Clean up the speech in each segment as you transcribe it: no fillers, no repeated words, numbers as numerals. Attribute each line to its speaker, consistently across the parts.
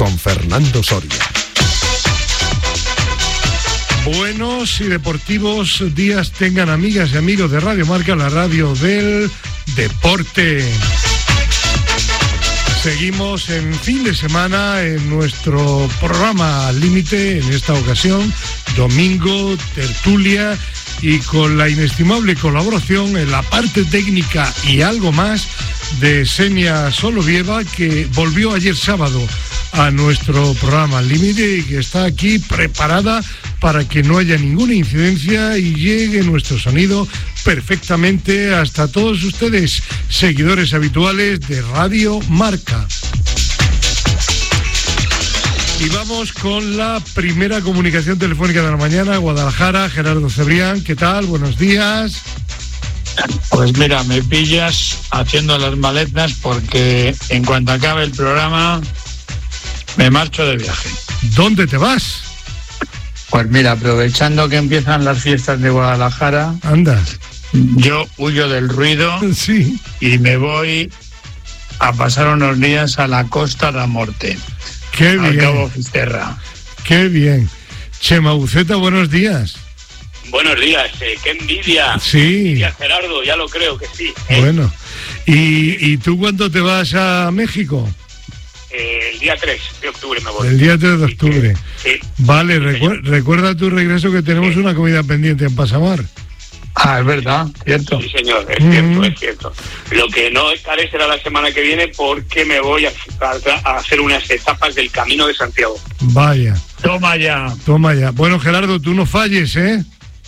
Speaker 1: con Fernando Soria.
Speaker 2: Buenos y deportivos días tengan amigas y amigos de Radio Marca, la radio del deporte. Seguimos en fin de semana en nuestro programa Límite, en esta ocasión, domingo, tertulia y con la inestimable colaboración en la parte técnica y algo más de Xenia Solovieva, que volvió ayer sábado a nuestro programa Límite y que está aquí preparada para que no haya ninguna incidencia y llegue nuestro sonido perfectamente hasta todos ustedes, seguidores habituales de Radio Marca. Y vamos con la primera comunicación telefónica de la mañana, Guadalajara. Gerardo Cebrián, ¿qué tal? Buenos días.
Speaker 3: Pues mira, me pillas haciendo las maletas porque en cuanto acabe el programa me marcho de viaje.
Speaker 2: ¿Dónde te vas?
Speaker 3: Pues mira, aprovechando que empiezan las fiestas de Guadalajara,
Speaker 2: anda,
Speaker 3: yo huyo del ruido,
Speaker 2: sí,
Speaker 3: y me voy a pasar unos días a la Costa da Morte.
Speaker 2: Qué bien.
Speaker 3: Al Cabo Fisterra.
Speaker 2: Qué bien. Chema Buceta, buenos días.
Speaker 4: Buenos días, qué envidia.
Speaker 2: Sí.
Speaker 4: Envidia, Gerardo, ya lo creo que sí.
Speaker 2: Bueno, ¿y tú cuándo te vas a México?
Speaker 4: El día 3 de octubre me voy.
Speaker 2: El día 3 de octubre.
Speaker 4: Sí.
Speaker 2: Vale, recuerda tu regreso que tenemos una comida pendiente en Pasamar.
Speaker 3: Ah, es verdad, cierto.
Speaker 4: Sí, señor, es cierto. Lo que no estaré será la semana que viene porque me voy a hacer unas etapas del Camino de Santiago.
Speaker 2: Vaya.
Speaker 3: Toma ya.
Speaker 2: Bueno, Gerardo, tú no falles, ¿eh?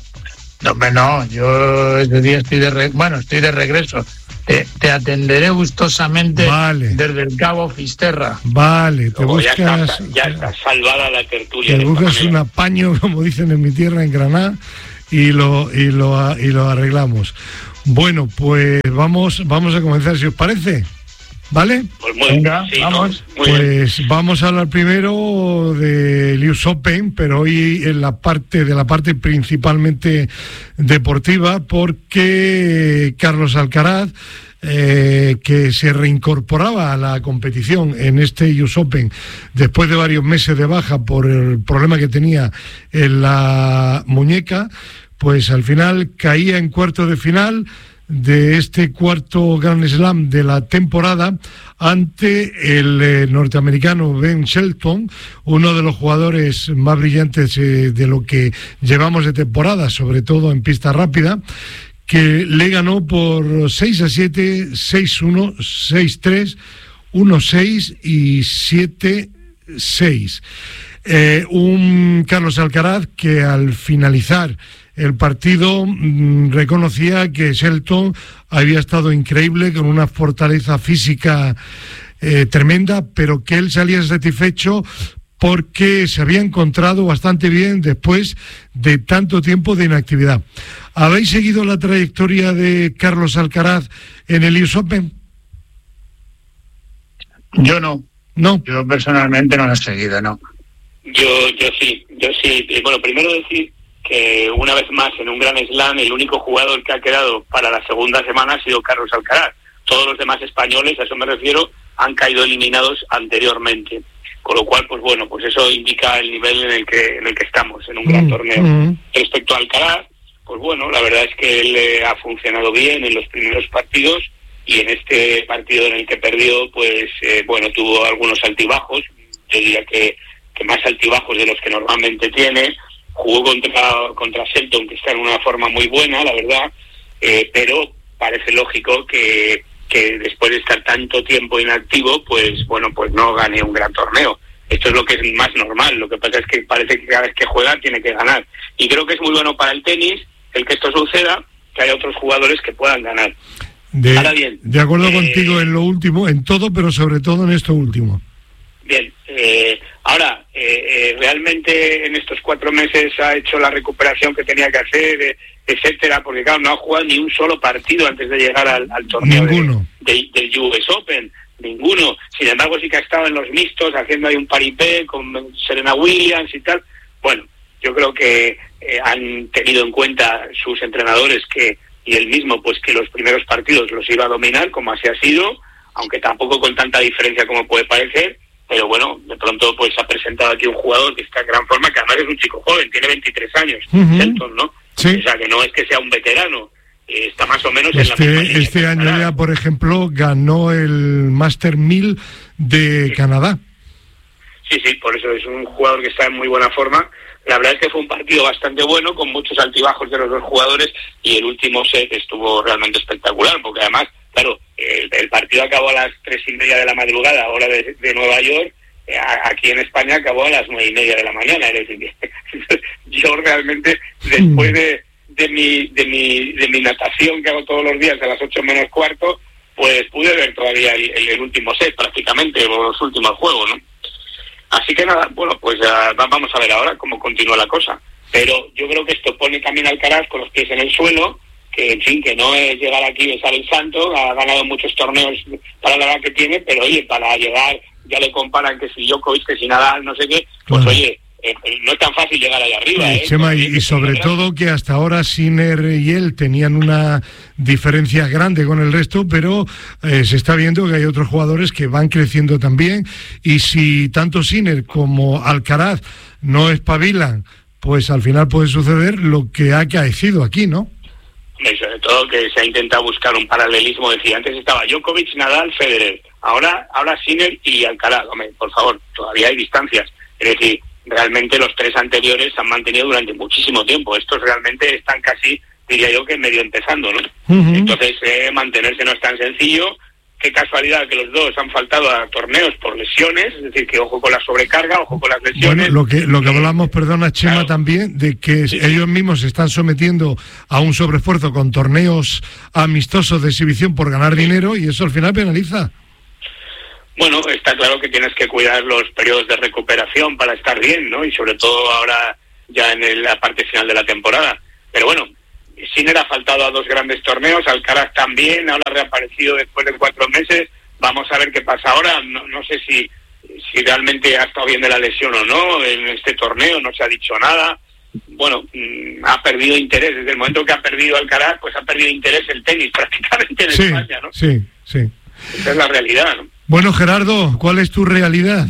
Speaker 3: No, yo ese día estoy de regreso. Te atenderé gustosamente,
Speaker 2: vale,
Speaker 3: desde el Cabo Fisterra.
Speaker 2: Vale, te buscas...
Speaker 4: Ya está salvada la tertulia.
Speaker 2: Te buscas un apaño, como dicen en mi tierra, en Granada, y lo arreglamos. Bueno, pues vamos a comenzar, si os parece. ¿Vale?
Speaker 4: Pues venga, sí,
Speaker 3: vamos.
Speaker 4: Muy
Speaker 2: pues
Speaker 4: bien.
Speaker 2: Vamos a hablar primero del US Open, pero hoy en la parte principalmente deportiva, porque Carlos Alcaraz, que se reincorporaba a la competición en este US Open después de varios meses de baja por el problema que tenía en la muñeca, pues al final caía en cuartos de final de este cuarto Grand Slam de la temporada ante el norteamericano Ben Shelton, uno de los jugadores más brillantes de lo que llevamos de temporada, sobre todo en pista rápida, que le ganó por 6-7, 6-1, 6-3, 1-6 y 7-6. Un Carlos Alcaraz que al finalizar el partido reconocía que Shelton había estado increíble, con una fortaleza física tremenda, pero que él salía satisfecho porque se había encontrado bastante bien después de tanto tiempo de inactividad. ¿Habéis seguido la trayectoria de Carlos Alcaraz en el US Open?
Speaker 3: Yo no.
Speaker 2: No.
Speaker 3: Yo personalmente no lo he seguido, no.
Speaker 4: Yo sí. Bueno, primero decir que una vez más en un Grand Slam el único jugador que ha quedado para la segunda semana ha sido Carlos Alcaraz. Todos los demás españoles, a eso me refiero, han caído eliminados anteriormente. Con lo cual, pues bueno, pues eso indica el nivel en el que estamos, en un gran torneo. Respecto a Alcaraz, pues bueno, la verdad es que él ha funcionado bien en los primeros partidos y en este partido en el que perdió, pues bueno, tuvo algunos altibajos, yo diría que más altibajos de los que normalmente tiene. Jugó contra Shelton, que está en una forma muy buena, la verdad, pero parece lógico que después de estar tanto tiempo inactivo, pues bueno, pues no gane un gran torneo. Esto es lo que es más normal. Lo que pasa es que parece que cada vez que juega tiene que ganar. Y creo que es muy bueno para el tenis el que esto suceda, que haya otros jugadores que puedan ganar. Ahora bien,
Speaker 2: de acuerdo contigo en lo último, en todo, pero sobre todo en esto último.
Speaker 4: Bien, ahora, realmente en estos 4 meses ha hecho la recuperación que tenía que hacer, etcétera, porque claro, no ha jugado ni un solo partido antes de llegar al torneo del US Open, ninguno. Sin embargo, sí que ha estado en los mixtos, haciendo ahí un paripé con Serena Williams y tal. Bueno, yo creo que han tenido en cuenta sus entrenadores y él mismo, pues que los primeros partidos los iba a dominar, como así ha sido, aunque tampoco con tanta diferencia como puede parecer. pero bueno, de pronto pues ha presentado aquí un jugador que está en gran forma, que además es un chico joven, tiene 23 años, Shelton, ¿no?
Speaker 2: Sí.
Speaker 4: O sea, que no es que sea un veterano, está más o menos en la misma línea.
Speaker 2: Este año ya, por ejemplo, ganó el Master 1000 de Canadá.
Speaker 4: Sí, por eso es un jugador que está en muy buena forma. La verdad es que fue un partido bastante bueno, con muchos altibajos de los dos jugadores, y el último set estuvo realmente espectacular, porque además, claro, el partido acabó a las 3:30 de la madrugada, hora de Nueva York. Aquí en España acabó a las 9:30 de la mañana. Es decir, yo realmente, después de mi natación que hago todos los días a las 8 menos cuarto, pues pude ver todavía el último set prácticamente, o los últimos juegos, ¿no? Así que nada, bueno, pues vamos a ver ahora cómo continúa la cosa. Pero yo creo que esto pone también a Alcaraz con los pies en el suelo, que en fin, que no es llegar aquí y besar el santo. Ha ganado muchos torneos para la edad que tiene, pero oye, para llegar, ya le comparan que si Djokovic, que si Nadal, no sé qué, pues oye, no es tan fácil llegar allá arriba.
Speaker 2: Chema, y sobre todo que hasta ahora Sinner y él tenían una diferencia grande con el resto, pero se está viendo que hay otros jugadores que van creciendo también, y si tanto Sinner como Alcaraz no espabilan, pues al final puede suceder lo que ha acaecido aquí, ¿no?
Speaker 4: Y sobre todo que se ha intentado buscar un paralelismo. Decía, antes estaba Djokovic, Nadal, Federer, ahora Sinner y Alcaraz. Hombre, por favor, todavía hay distancias. Es decir, realmente los tres anteriores se han mantenido durante muchísimo tiempo. Estos realmente están casi, diría yo, que medio empezando, ¿no? Entonces, mantenerse no es tan sencillo. Qué casualidad que los dos han faltado a torneos por lesiones, es decir, que ojo con la sobrecarga, ojo con las lesiones.
Speaker 2: Bueno, lo que hablamos, perdona, Chema, claro, también, de que ellos mismos se están sometiendo a un sobreesfuerzo con torneos amistosos de exhibición por ganar dinero, y eso al final penaliza.
Speaker 4: Bueno, está claro que tienes que cuidar los periodos de recuperación para estar bien, ¿no? Y sobre todo ahora ya en la parte final de la temporada. Pero bueno, Sinner ha faltado a dos grandes torneos, Alcaraz también, ahora ha reaparecido después de 4 meses. Vamos a ver qué pasa ahora. No sé si realmente ha estado bien de la lesión o no en este torneo, no se ha dicho nada. Bueno, ha perdido interés. Desde el momento que ha perdido Alcaraz, pues ha perdido interés el tenis prácticamente en España, ¿no?
Speaker 2: Sí.
Speaker 4: Esa es la realidad, ¿no?
Speaker 2: Bueno, Gerardo, ¿cuál es tu realidad?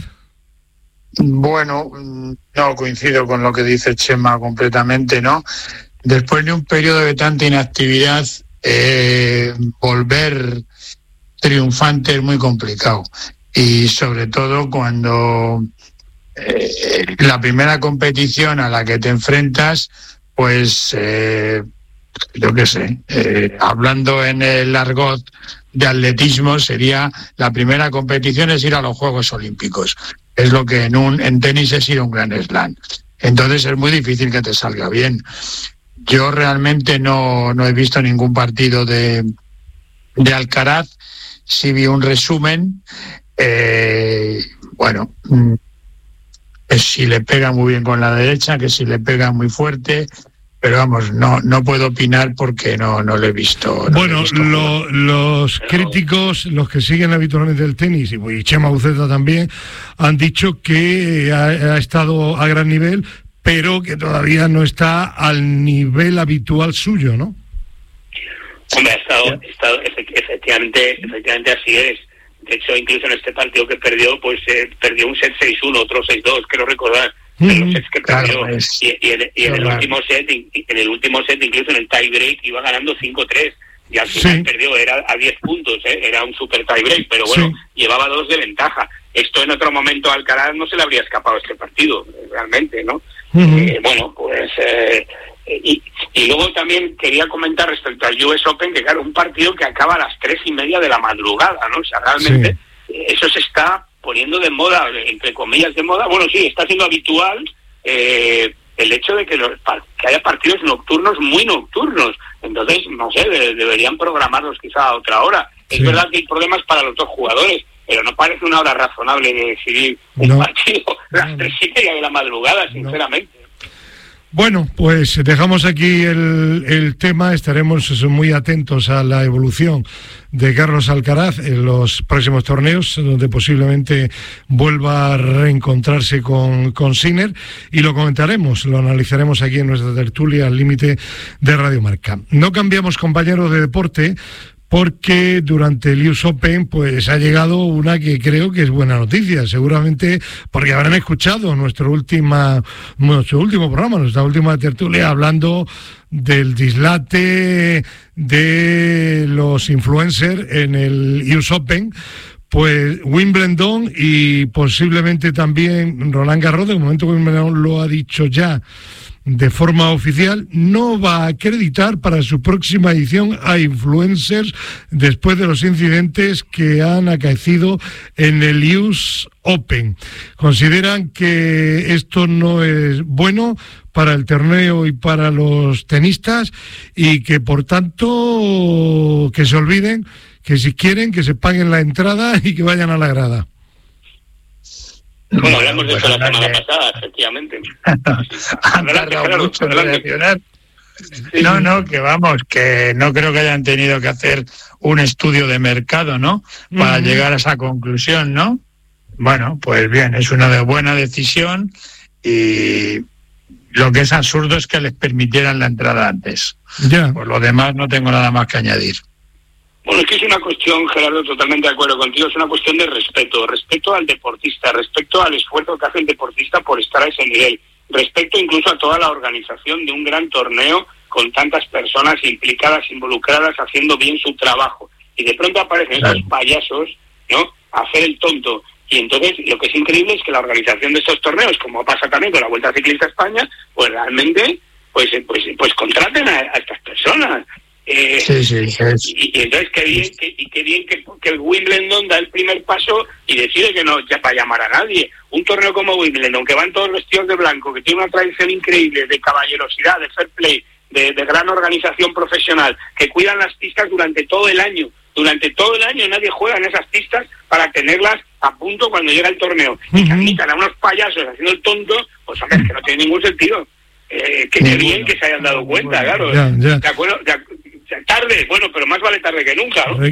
Speaker 1: Bueno, no coincido con lo que dice Chema completamente, ¿no? Después de un periodo de tanta inactividad, volver triunfante es muy complicado. Y sobre todo cuando la primera competición a la que te enfrentas, pues, yo qué sé, hablando en el argot de atletismo, sería la primera competición es ir a los Juegos Olímpicos. Es lo que en tenis es ir a un Grand Slam. Entonces es muy difícil que te salga bien. Yo realmente no he visto ningún partido de Alcaraz. Sí vi un resumen. Bueno, si le pega muy bien con la derecha, que si le pega muy fuerte, pero vamos, no puedo opinar porque no lo he visto.
Speaker 2: Bueno, los críticos, los que siguen habitualmente el tenis, y Chema Uceta también, han dicho que ha estado a gran nivel, pero que todavía no está al nivel habitual suyo, ¿no?
Speaker 4: Hombre, ha estado efectivamente así es. De hecho, incluso en este partido que perdió, pues perdió un set 6-1, otro 6-2, quiero recordar, de los sets que perdió.
Speaker 1: Claro,
Speaker 4: y en el último set, incluso en el tie break, iba ganando 5-3. Y al final perdió, era a 10 puntos, era un super tie break, pero bueno, llevaba 2 de ventaja. Esto en otro momento a Alcaraz no se le habría escapado este partido, realmente, ¿no? Bueno, pues... Y luego también quería comentar respecto al US Open, que claro, un partido que acaba a las 3:30 de la madrugada, ¿no? O sea, realmente eso se está poniendo de moda, entre comillas de moda. Bueno, sí, está siendo habitual el hecho de que haya partidos nocturnos, muy nocturnos. Entonces, no sé, deberían programarlos quizá a otra hora. Es verdad que hay problemas para los dos jugadores, pero no parece una hora razonable de decidir un partido a las 3:30 de la madrugada, sinceramente.
Speaker 2: Bueno, pues dejamos aquí el tema. Estaremos muy atentos a la evolución de Carlos Alcaraz en los próximos torneos, donde posiblemente vuelva a reencontrarse con Sinner, y lo comentaremos, lo analizaremos aquí en nuestra tertulia al límite de Radio Marca. No cambiamos, compañeros de deporte, porque durante el US Open pues ha llegado una que creo que es buena noticia, seguramente porque habrán escuchado nuestro último programa, nuestra última tertulia, hablando del dislate de los influencers en el US Open. Pues Wimbledon y posiblemente también Roland Garros, de momento Wimbledon lo ha dicho ya de forma oficial, no va a acreditar para su próxima edición a influencers después de los incidentes que han acaecido en el US Open. Consideran que esto no es bueno para el torneo y para los tenistas y que por tanto que se olviden, que si quieren que se paguen la entrada y que vayan a la grada.
Speaker 4: Bueno, hablamos de eso la semana pasada, efectivamente.
Speaker 1: Han tardado mucho en reaccionar. No, que vamos, que no creo que hayan tenido que hacer un estudio de mercado, ¿no? Para llegar a esa conclusión, ¿no? Bueno, pues bien, es una buena decisión y lo que es absurdo es que les permitieran la entrada antes.
Speaker 2: Ya.
Speaker 1: Por lo demás no tengo nada más que añadir.
Speaker 4: Bueno, es que es una cuestión, Gerardo, totalmente de acuerdo contigo, es una cuestión de respeto al deportista, respeto al esfuerzo que hace el deportista por estar a ese nivel, respeto incluso a toda la organización de un gran torneo con tantas personas implicadas, involucradas, haciendo bien su trabajo. Y de pronto aparecen esos payasos, ¿no?, a hacer el tonto. Y entonces lo que es increíble es que la organización de estos torneos, como pasa también con la Vuelta Ciclista a España, pues realmente pues contraten a estas personas. Y entonces qué bien que el Wimbledon da el primer paso y decide que no ya para llamar a nadie. Un torneo como Wimbledon, que van todos vestidos de blanco, que tiene una tradición increíble de caballerosidad, de fair play, de gran organización profesional, que cuidan las pistas durante todo el año. Durante todo el año nadie juega en esas pistas para tenerlas a punto cuando llega el torneo. Y que admitan a unos payasos haciendo el tonto, pues a ver, que no tiene ningún sentido. Qué bien que se hayan dado cuenta, claro.
Speaker 2: Ya.
Speaker 4: De acuerdo, tarde, bueno, pero más vale tarde que nunca, ¿no?